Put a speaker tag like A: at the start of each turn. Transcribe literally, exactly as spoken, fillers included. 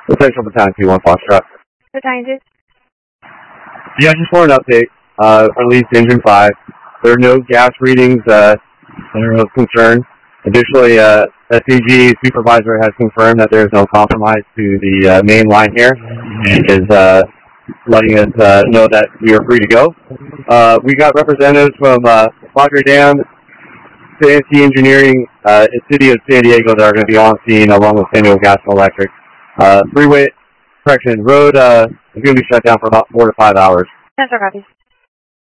A: Central Battalion P one Foxtrot.
B: Battalion two.
A: Yeah, just for an update, uh, released Engine five. There are no gas readings uh, that are of concern. Additionally, uh, S C G supervisor has confirmed that there is no compromise to the uh, main line here and is uh, letting us uh, know that we are free to go. Uh, we got representatives from uh, Padre Dam, C N C Engineering, uh, and City of San Diego that are going to be on scene along with San Diego Gas and Electric. Uh, freeway, correction, road uh, is going to be shut down for about four to five hours.
B: Central copies.